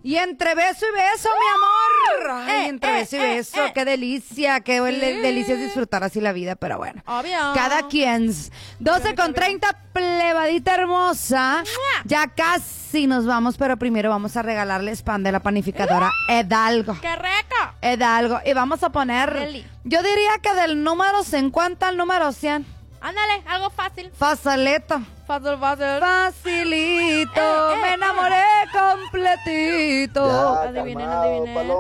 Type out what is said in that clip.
Y entre beso y beso, mi amor. Ay, entre beso y beso, qué delicia, qué delicia es disfrutar así la vida, pero bueno. Obvio. Cada quien. 12:30, plebadita hermosa. Ya casi nos vamos, pero primero vamos a regalarles pan de la panificadora Hidalgo. ¡Qué rico! Hidalgo. Y vamos a poner, Deli. yo diría que del número 50 al número 100. Ándale, algo fácil. Facilito. Fácil. Facilito. Me enamoré completito. Ya, Adivinen, calmado, adivinen. paloma.